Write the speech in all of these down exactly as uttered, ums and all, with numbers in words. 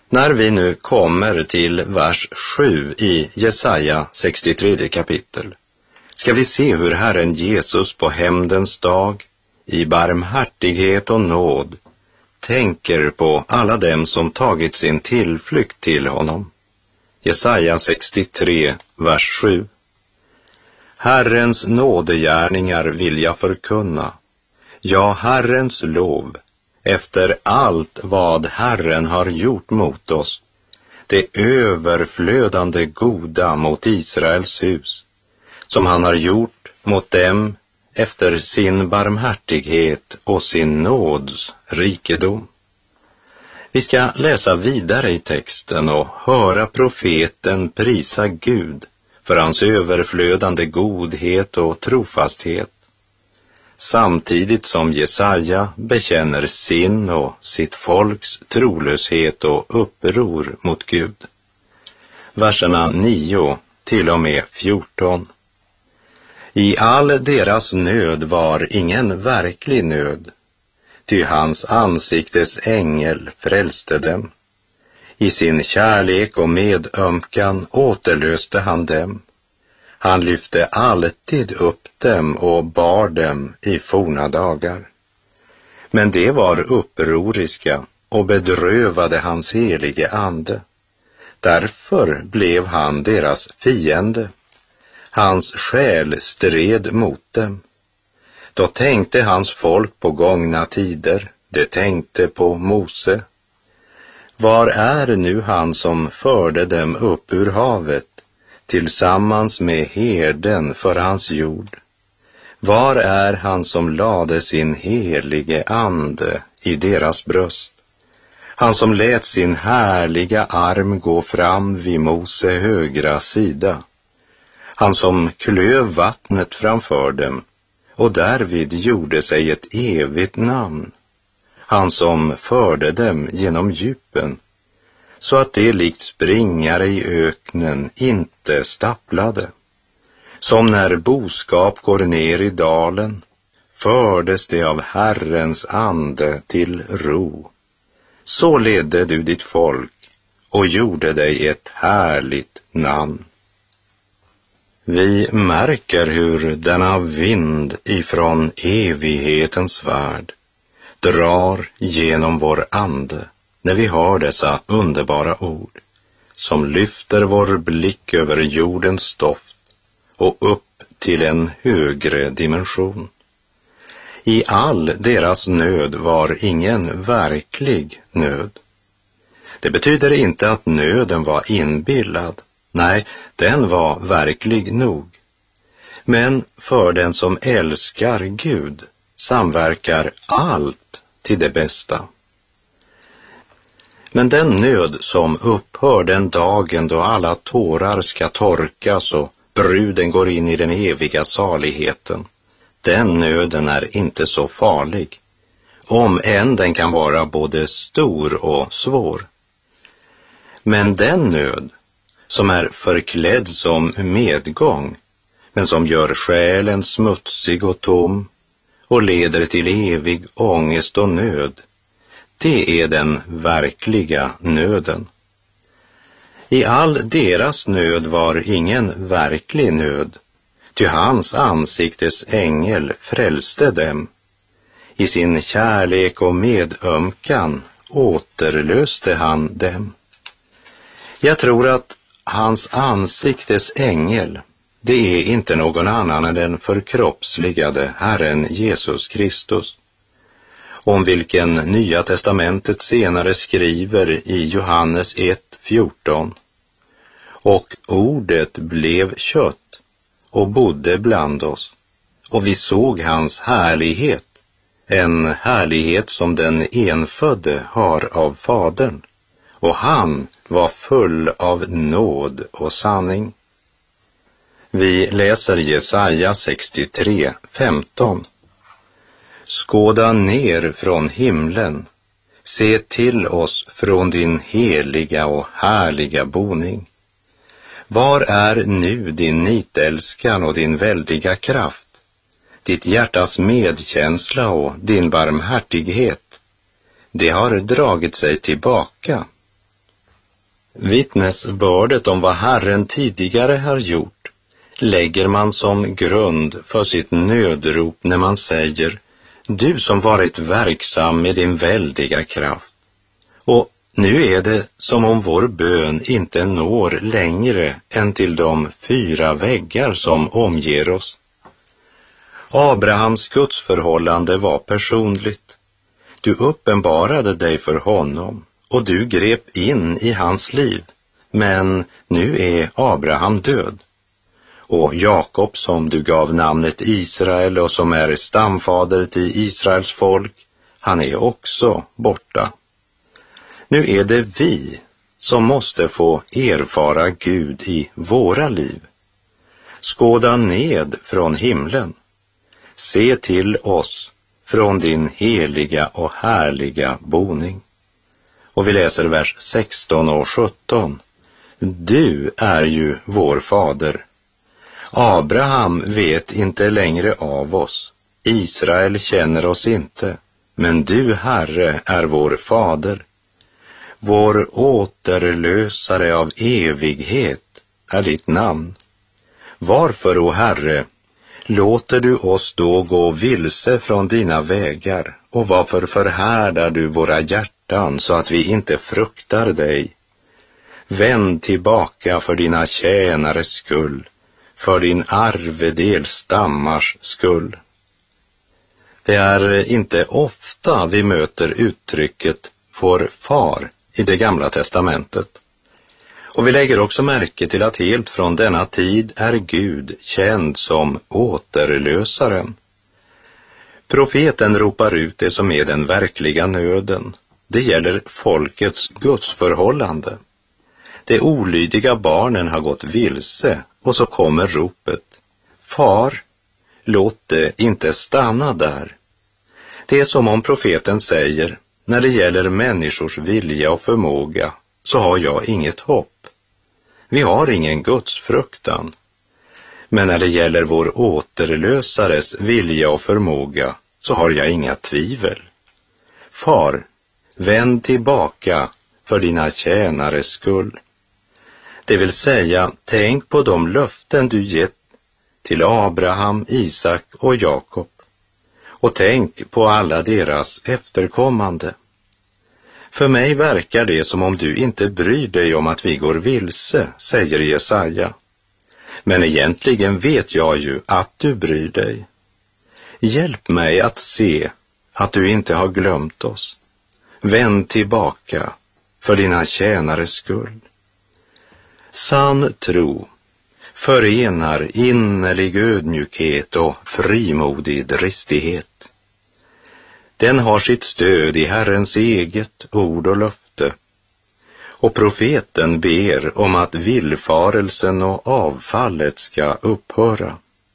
När vi nu kommer till vers sju i Jesaja sextiotredje kapitel ska vi se hur Herren Jesus på hämndens dag i barmhärtighet och nåd tänker på alla dem som tagit sin tillflykt till honom. Jesaja sextiotre, vers sju. Herrens nådegärningar vill jag förkunna, ja, Herrens lov, efter allt vad Herren har gjort mot oss, det överflödande goda mot Israels hus, som han har gjort mot dem efter sin barmhärtighet och sin nåds rikedom. Vi ska läsa vidare i texten och höra profeten prisa Gud för hans överflödande godhet och trofasthet, samtidigt som Jesaja bekänner sin och sitt folks trolöshet och uppror mot Gud. Verserna nio till och med fjorton. I all deras nöd var ingen verklig nöd, ty hans ansiktes ängel frälste dem. I sin kärlek och medömkan återlöste han dem. Han lyfte alltid upp dem och bar dem i forna dagar. Men det var upproriska och bedrövade hans helige ande. Därför blev han deras fiende. Hans själ stred mot dem. Då tänkte hans folk på gångna tider, det tänkte på Mose. Var är nu han som förde dem upp ur havet, tillsammans med herden för hans jord? Var är han som lade sin helige ande i deras bröst? Han som lät sin härliga arm gå fram vid Mose högra sida. Han som klöv vattnet framför dem och därvid gjorde sig ett evigt namn. Han som förde dem genom djupen, så att det likt springare i öknen inte stapplade. Som när boskap går ner i dalen, fördes det av Herrens ande till ro. Så ledde du ditt folk och gjorde dig ett härligt namn. Vi märker hur denna vind ifrån evighetens värld drar genom vår ande när vi har dessa underbara ord som lyfter vår blick över jordens stoft och upp till en högre dimension. I all deras nöd var ingen verklig nöd. Det betyder inte att nöden var inbillad. Nej, den var verklig nog. Men för den som älskar Gud samverkar allt till det bästa. Men den nöd som upphör den dagen då alla tårar ska torkas och bruden går in i den eviga saligheten, den nöden är inte så farlig, om än den kan vara både stor och svår. Men den nöd som är förklädd som medgång, men som gör själen smutsig och tom och leder till evig ångest och nöd, det är den verkliga nöden. I all deras nöd var ingen verklig nöd, ty hans ansiktes ängel frälste dem. I sin kärlek och medömkan återlöste han dem. Jag tror att hans ansiktes ängel, det är inte någon annan än den förkroppsligade Herren Jesus Kristus, om vilken Nya testamentet senare skriver i Johannes ett fjorton. Och ordet blev kött och bodde bland oss, och vi såg hans härlighet, en härlighet som den enfödde har av Fadern, och han var full av nåd och sanning. Vi läser Jesaja sextiotre femton. Skåda ner från himlen, se till oss från din heliga och härliga boning. Var är nu din nitälskan och din väldiga kraft, ditt hjärtas medkänsla och din barmhärtighet? Det har dragit sig tillbaka. Vittnesbördet om vad Herren tidigare har gjort lägger man som grund för sitt nödrop när man säger: du som varit verksam med din väldiga kraft. Och nu är det som om vår bön inte når längre än till de fyra väggar som omger oss. Abrahams gudsförhållande var personligt. Du uppenbarade dig för honom och du grep in i hans liv. Men nu är Abraham död. Och Jakob, som du gav namnet Israel och som är stamfader till Israels folk, han är också borta. Nu är det vi som måste få erfara Gud i våra liv. Skåda ned från himlen. Se till oss från din heliga och härliga boning. Och vi läser vers sexton och sjutton. Du är ju vår fader. Abraham vet inte längre av oss. Israel känner oss inte. Men du, Herre, är vår fader. Vår återlösare av evighet är ditt namn. Varför, o Herre, låter du oss då gå vilse från dina vägar? Och varför förhärdar du våra hjärtan så att vi inte fruktar dig? Vänd tillbaka för dina tjänares skull, för din arvedel stammars skull. Det är inte ofta vi möter uttrycket för far i det gamla testamentet. Och vi lägger också märke till att helt från denna tid är Gud känd som återlösaren. Profeten ropar ut det som är den verkliga nöden. Det gäller folkets gudsförhållande. De olydiga barnen har gått vilse och så kommer ropet: Far, låt det inte stanna där. Det är som om profeten säger: när det gäller människors vilja och förmåga så har jag inget hopp. Vi har ingen gudsfruktan. Men när det gäller vår återlösares vilja och förmåga så har jag inga tvivel. Far, vänd tillbaka för dina tjänares skull. Det vill säga, tänk på de löften du gett till Abraham, Isak och Jakob. Och tänk på alla deras efterkommande. För mig verkar det som om du inte bryr dig om att vi går vilse, säger Jesaja. Men egentligen vet jag ju att du bryr dig. Hjälp mig att se att du inte har glömt oss. Vänd tillbaka för dina tjänares skull. Sann tro förenar innerlig ödmjukhet och frimodig dristighet. Den har sitt stöd i Herrens eget ord och löfte. Och profeten ber om att villfarelsen och avfallet ska upphöra.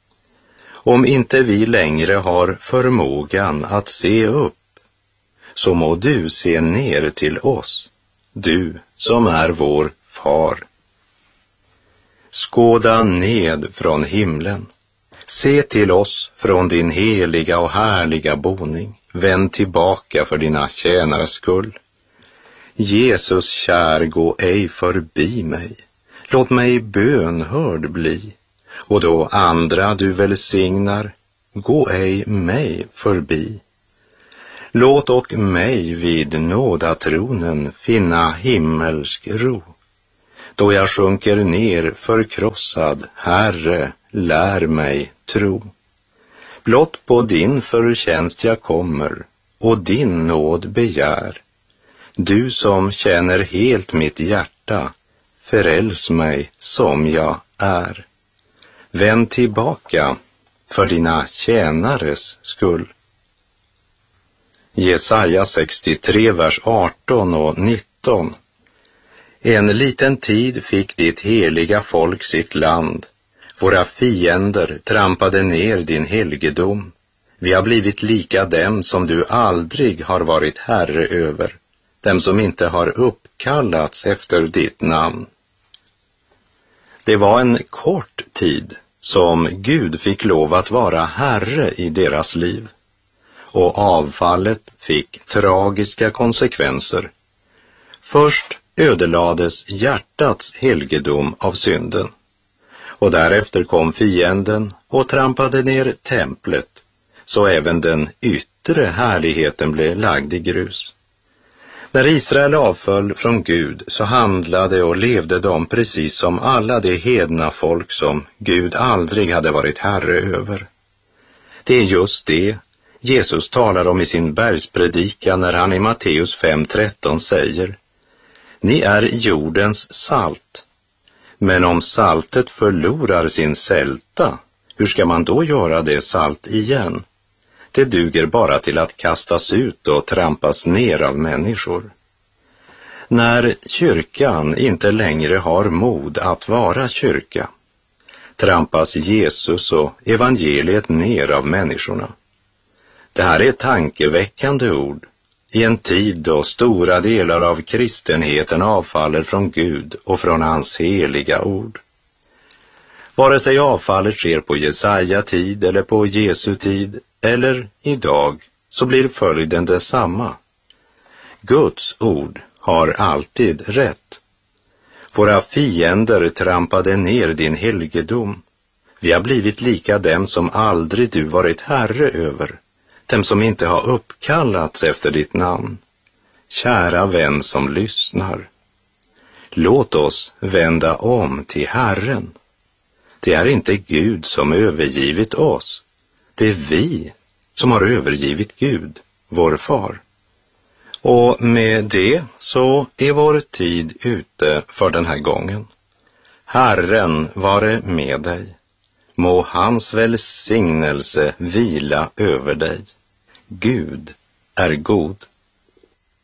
Om inte vi längre har förmågan att se upp, så må du se ner till oss, du som är vår far. Skåda ned från himlen. Se till oss från din heliga och härliga boning. Vänd tillbaka för dina tjänares skull. Jesus kär, gå ej förbi mig. Låt mig bönhörd bli. Och då andra du välsignar, gå ej mig förbi. Låt och mig vid nådatronen finna himmelsk ro. Då jag sjunker ner förkrossad, Herre, lär mig tro. Blott på din förtjänst jag kommer och din nåd begär. Du som känner helt mitt hjärta, föräls mig som jag är. Vänd tillbaka för dina tjänares skull. Jesaja sextiotre, vers arton och nitton. En liten tid fick ditt heliga folk sitt land. Våra fiender trampade ner din helgedom. Vi har blivit lika dem som du aldrig har varit herre över, dem som inte har uppkallats efter ditt namn. Det var en kort tid som Gud fick lov att vara herre i deras liv. Och avfallet fick tragiska konsekvenser. Först ödelades hjärtats helgedom av synden. Och därefter kom fienden och trampade ner templet, så även den yttre härligheten blev lagd i grus. När Israel avföll från Gud så handlade och levde de precis som alla de hedna folk som Gud aldrig hade varit herre över. Det är just det Jesus talar om i sin bergspredikan när han i Matteus fem tretton säger: Ni är jordens salt, men om saltet förlorar sin sälta, hur ska man då göra det salt igen? Det duger bara till att kastas ut och trampas ner av människor. När kyrkan inte längre har mod att vara kyrka, trampas Jesus och evangeliet ner av människorna. Det här är tankeväckande ord i en tid då stora delar av kristenheten avfaller från Gud och från hans heliga ord. Vare sig avfallet sker på Jesaja tid eller på Jesu tid eller idag, så blir följden detsamma. Guds ord har alltid rätt. Våra fiender trampade ner din helgedom. Vi har blivit lika dem som aldrig du varit herre över, dem som inte har uppkallats efter ditt namn. Kära vän som lyssnar, låt oss vända om till Herren. Det är inte Gud som övergivit oss. Det är vi som har övergivit Gud, vår far. Och med det så är vår tid ute för den här gången. Herren vare med dig. Må hans välsignelse vila över dig. Gud är god.